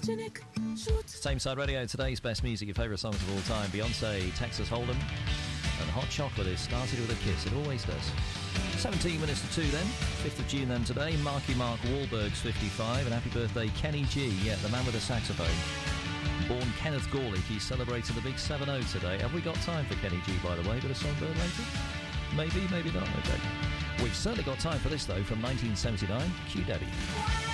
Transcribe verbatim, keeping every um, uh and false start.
Same Side Radio, today's best music, your favourite songs of all time. Beyonce, Texas Hold'em, and Hot Chocolate is Started With a Kiss. It always does. seventeen minutes to two then, fifth of June then today. Marky Mark Wahlberg's fifty-five, and happy birthday Kenny G, yeah, the man with the saxophone. Born Kenneth Gorlick, he's celebrating the big seven oh today. Have we got time for Kenny G, by the way? Bit of songbird later? Maybe, maybe not, okay. We've certainly got time for this, though, from nineteen seventy-nine, Q Daddy.